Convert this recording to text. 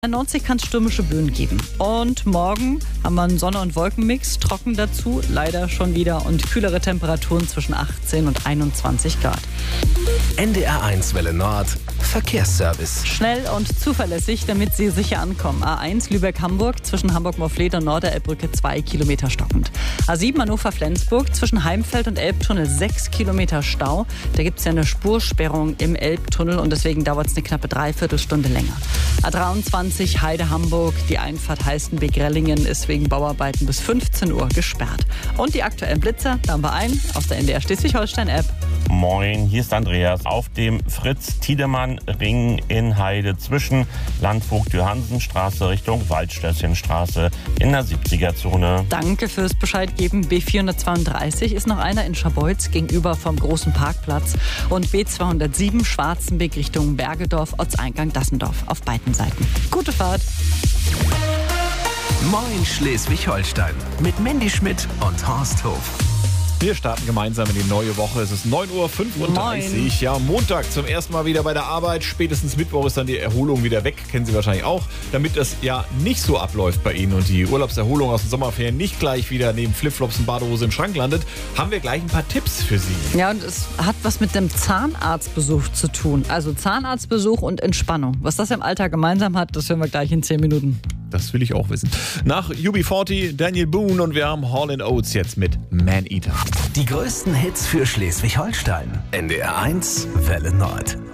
90 kann es stürmische Böen geben. Und morgen haben wir einen Sonne- und Wolkenmix, trocken dazu, leider schon wieder, und kühlere Temperaturen zwischen 18 und 21 Grad. NDR1 Welle Nord, Verkehrsservice. Schnell und zuverlässig, damit Sie sicher ankommen. A1 Lübeck-Hamburg zwischen Hamburg-Morfleet und Norderelbbrücke 2 Kilometer stockend. A7 Hannover-Flensburg zwischen Heimfeld und Elbtunnel 6 Kilometer Stau. Da gibt es ja eine Spursperrung im Elbtunnel und deswegen dauert es eine knappe Dreiviertelstunde länger. A23 Heide-Hamburg, die Einfahrt Heißenbeck-Rellingen ist wegen Bauarbeiten bis 15 Uhr gesperrt. Und die aktuellen Blitzer, da haben wir einen aus der NDR Schleswig-Holstein-App. Moin, hier ist Andreas. Auf dem Fritz-Tiedemann-Ring in Heide zwischen Landvogt-Johansen-Straße Richtung Waldstässchenstraße in der 70er-Zone. Danke fürs Bescheid geben. B432 ist noch einer in Scharbeutz gegenüber vom großen Parkplatz. Und B207 Schwarzenbeck Richtung Bergedorf, Ortseingang Dassendorf auf beiden Seiten. Gute Fahrt. Moin Schleswig-Holstein mit Mandy Schmidt und Horst Hof. Wir starten gemeinsam in die neue Woche. Es ist 9:35 Uhr. Ja, Montag zum ersten Mal wieder bei der Arbeit. Spätestens Mittwoch ist dann die Erholung wieder weg. Kennen Sie wahrscheinlich auch. Damit das ja nicht so abläuft bei Ihnen und die Urlaubserholung aus den Sommerferien nicht gleich wieder neben Flipflops und Badehose im Schrank landet, haben wir gleich ein paar Tipps für Sie. Ja, und es hat was mit dem Zahnarztbesuch zu tun. Also Zahnarztbesuch und Entspannung. Was das im Alltag gemeinsam hat, das hören wir gleich in 10 Minuten. Das will ich auch wissen. Nach UB40, Daniel Boone und wir haben Hall & Oates jetzt mit Man Eater. Die größten Hits für Schleswig-Holstein. NDR1 Welle Nord.